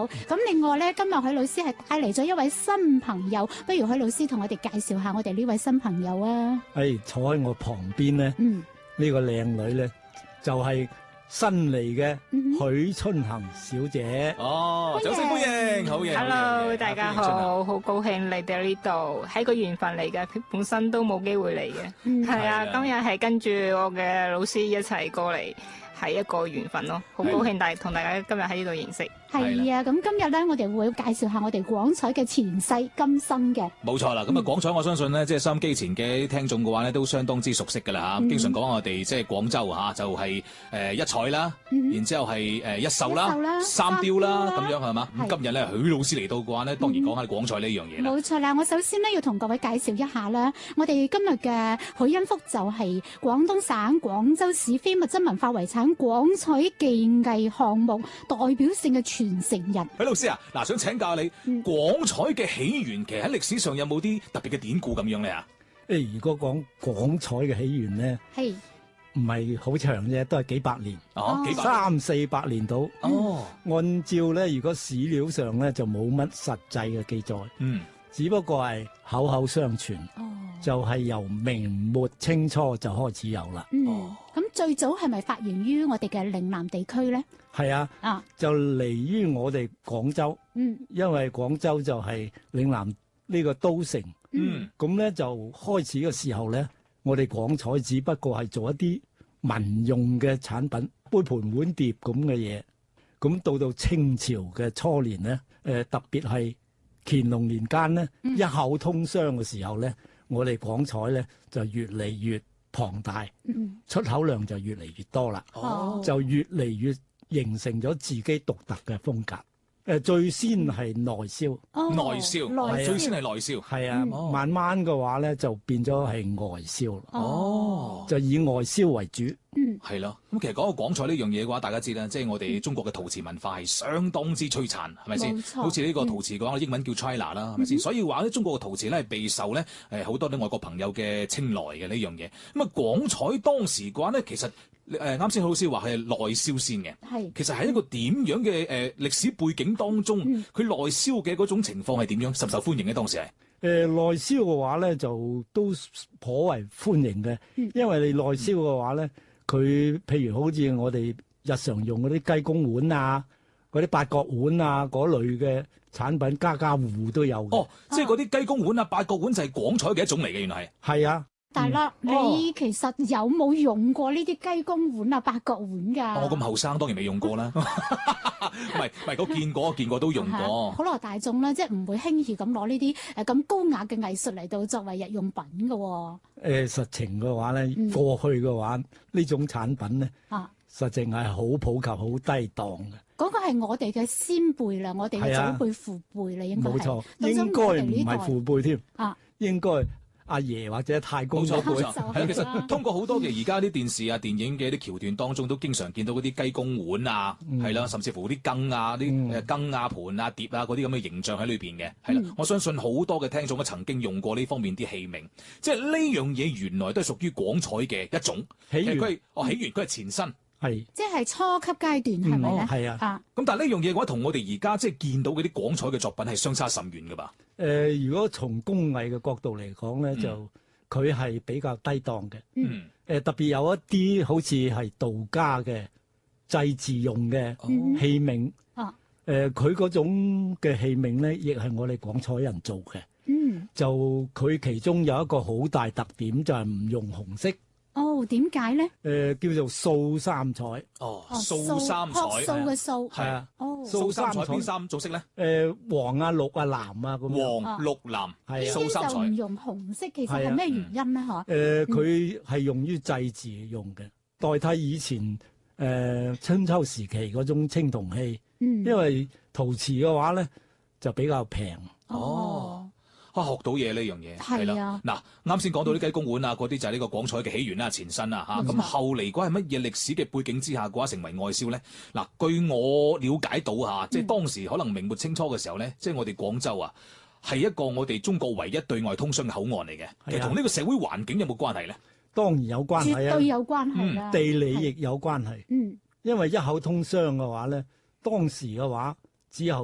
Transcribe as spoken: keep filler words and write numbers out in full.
好。咁另外咧，今日許老師係帶嚟咗一位新朋友，不如許老師同我哋介紹下我哋呢位新朋友啊。 係坐喺我旁邊咧， 嗯， 呢個靚女咧就係新嚟嘅許春衡小姐。 哦，掌聲歡迎，好嘢 ！Hello， 大家好，好高興嚟到呢度，係個緣分嚟嘅，本身都冇機會嚟嘅。係啊，今日係跟住我嘅老師一齊過嚟，係一個緣分咯。好高興大同大家今日喺呢度認識。 係啊，咁今日咧，我哋會介紹下我哋廣彩嘅前世今生嘅。 冇錯啦，咁啊廣彩我相信咧，即係收音機前嘅聽眾嘅話咧，都相當之熟悉㗎啦嚇。經常講我哋即係廣州嚇，就係誒一彩啦，然之後係誒一秀啦、三雕啦咁樣係嘛。咁今日咧，許老師嚟到嘅話咧，當然講下廣彩呢樣嘢啦。 冇錯啦，我首先咧要同各位介紹一下啦，我哋今日嘅許恩福就係廣東省廣州市非物質文化遺產廣彩技藝項目代表性嘅傳承人。 許老師啊，嗱，想請教你廣彩嘅起源，其實喺歷史上有冇啲特別嘅典故咁樣咧啊？ 誒，如果講廣彩嘅起源咧， 係唔係好長啫，都係幾百年， 哦，幾百年三四百年到。 哦， 按照咧，如果史料上咧就冇乜實際嘅記載， 嗯， 只不過係口口相傳， 哦， 就係由明末清初就開始有啦。 嗯， 哦， 咁最早係咪發源於我哋嘅嶺南地區咧？ 係啊， 啊， 就嚟於我哋廣州， 嗯， 因為廣州就係嶺南呢個都城， 嗯， 咁咧就開始嘅時候咧，我哋廣彩只不過係做一啲民用嘅產品，杯盤碗碟咁嘅嘢。咁到到清朝嘅初年咧，誒、呃、特別係乾隆年間咧，嗯、一口通商嘅時候咧，我哋廣彩咧就越嚟越龐大，嗯、出口量就越嚟越多啦， 哦， 就越嚟越形成咗自己獨特嘅風格。誒，最先係內銷， 哦、 內銷， 內銷最先係內銷， 係啊， 嗯、 慢慢嘅話咧就變咗係外銷， 哦， 就以外銷為主。 嗯， 係咯。咁其實講到廣彩呢樣嘢嘅話，大家知啦，即係我哋中國嘅陶瓷文化係相當之璀璨，係咪先？好似呢個陶瓷嘅話，嗯、英文叫 China 啦，係咪先？所以話咧，中國嘅陶瓷咧係備受咧誒好多啲外國朋友嘅青睞嘅呢樣嘢。咁啊，廣彩當時嘅話咧，其實誒啱先許老師話係內銷先嘅，係其實係一個點樣嘅誒歷史背景當中，佢內銷嘅嗰種情況係點樣，受唔受歡迎嘅當時係？誒、 呃、內銷嘅話咧，就都頗為歡迎嘅，嗯、因為你內銷嘅話咧，佢譬如好似我哋日常用嗰啲雞公碗啊，嗰啲八角碗啊嗰類嘅產品，家家戶戶都有嘅。哦， 即係嗰啲雞公碗啊、八角碗就係廣彩嘅一種嚟嘅，原來係。 係啊。 大樂，你其實有冇用過呢啲雞公碗啊、八角碗㗎？ 我咁後生，當然未用過啦。唔係唔係，我見過，見過都用過。 普羅大眾咧，即係唔會輕易咁攞呢啲誒咁高雅嘅藝術嚟到作為日用品㗎喎。 誒實情嘅話咧，嗯、過去嘅話呢種產品咧，啊，實情係好普及、好低檔嘅。 嗰個係我哋嘅先輩啦，我哋嘅祖輩父輩啦，應該係。 冇錯，應該唔係父輩添。啊，應該。阿爺或者太公嗰輩， 係啊，其實通過好多嘅而家啲電視啊、電影嘅啲橋段當中，都經常見到嗰啲雞公碗啊，係啦、嗯，甚至乎啲羹啊、啲誒羹啊、盤啊、碟啊嗰啲咁嘅形象喺裏邊嘅，係啦。嗯、我相信好多嘅聽眾都曾經用過呢方面啲器皿，即係呢樣嘢原來都係屬於廣彩嘅一種起源。佢係哦起源，佢係前身。 係， 即係初級階段，係咪咧？ 係啊， 咁但係呢樣嘢嘅話，同我哋而家即係見到嗰啲廣彩嘅作品係相差甚遠噶吧？ 誒、呃，如果從工藝嘅角度嚟講咧，嗯、就佢係比較低檔嘅。嗯。誒、呃，特別有一啲好似係道家嘅祭祀用嘅器皿。啊、嗯。誒，佢嗰、呃、種嘅器皿咧，亦係我哋廣彩人做嘅。嗯。就佢其中有一個好大特點，就係唔用紅色。 哦，點解咧？ 誒，叫做素三彩。 哦，素三彩， 素嘅素係啊。 哦， 素三彩邊三種色咧？ 誒，黃啊、綠啊、藍啊咁樣。 黃、綠、藍係素三彩。 就唔用紅色，其實係咩原因咧？嗬？ 誒，佢係用於祭祀用嘅，代替以前誒春秋時期嗰種青銅器。嗯。因為陶瓷嘅話咧就比較平。 哦。啊，學到嘢呢樣嘢係啦。嗱，啱先講到啲雞公碗啊，嗰啲就係呢個廣彩嘅起源啦、前身啦嚇。咁後嚟，如果係乜嘢歷史嘅背景之下嘅話，成為外銷咧？嗱，據我了解到嚇，即係當時可能明末清初嘅時候咧，即係我哋廣州啊，係一個我哋中國唯一對外通商嘅口岸嚟嘅。其實同呢個社會環境有冇關係咧？ 當然有關係啊， 絕對有關係啦。 地理亦有關係。嗯，因為一口通商嘅話咧，當時嘅話只有